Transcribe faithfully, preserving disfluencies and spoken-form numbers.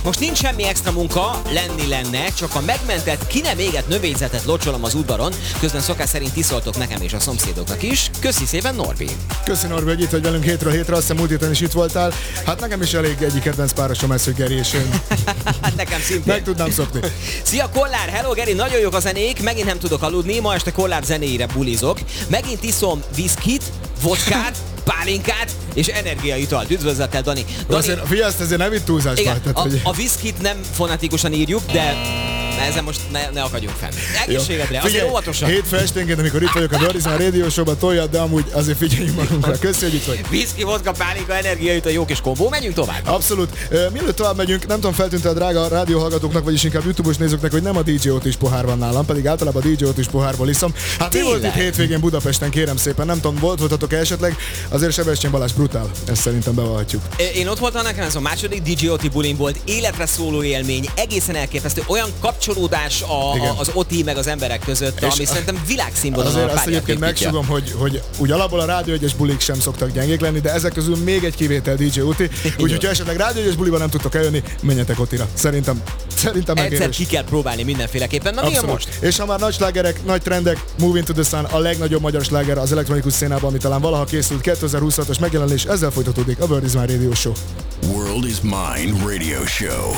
Most nincs semmi extra munka, lenni lenne, csak a megmentett, ki nem égett növényzetet locsolom az udvaron, közben szokás szerint tiszoltok nekem és a szomszédoknak is. Köszi szépen, Norbi! Köszi, Norbi, hogy itt vagy velünk hétről hétre, azt hiszem múlt héten is itt voltál. Hát nekem is elég egyik kedvenc párosom ez, hogy Geri és én. Nekem szintén. Meg tudnám szokni. Szia Kollár, hello Geri, nagyon jók a zenék, megint nem tudok aludni, ma este Kollár zenéire bulizok. Megint iszom viszkit, vodkát, pálinkát és energiaitalt. Üdvözlettel, Dani. Dani... Azért, figyelj, ezt azért nem itt túlzásba. Igen, tehát, a, hogy... a viszkit nem fonetikusan írjuk, de ezen most ne, ne akadjunk fenn. Egészségedre, azért óvatosan. Hétfő esténként, amikor itt vagyok a Dorizon Radio Show-ban, toljad, de amúgy azért figyeljünk magunkra. Köszi, hogy itt vagy. Viszki, vodka, pálinka, energiaital, jó kis kombó. Menjünk tovább. Abszolút. Uh, mielőtt tovább megyünk, nem tudom, feltűnt a drága rádióhallgatóknak, vagyis inkább YouTube-os nézőknek, hogy nem a dé jé Otis pohár van nálam, pedig általában a dé jé Otis pohárból iszom. Hát mi volt itt hétvégén Budapesten, kérem szépen, nem tudom, volt voltatok esetleg, azért Sebestyén Balázs brutál, ezt szerintem bevallhatjuk. Én ott voltam, nekem ez a második dé jé Oti bulin volt, életre szóló élmény, egészen elképesztő, olyan kapcsolódás a, a, az Oti meg az emberek között, és ami szerintem világszínvonalon azért a azt egyébként megsugom, hogy, hogy úgy alapból a Rádió egyes bulik sem szoktak gyengék lenni, de ezek közül még egy kivétel dé jé Oti, úgyhogy ha esetleg Rádió egyes buliban nem tudtok eljönni, menjetek Otira. Szerintem, szerintem megérős. Egyszer ki kell próbálni mindenféleképpen. Na, milyen most? És ha már nagy slágerek, nagy trendek, Moving to the Sun, a legnagyobb magyar sláger az elektronikus szénában, ami talán valaha készült, kétezer-huszonhatos megjelenés, ezzel folytatódik a World is Mine Radio Show. World is Mine Radio Show.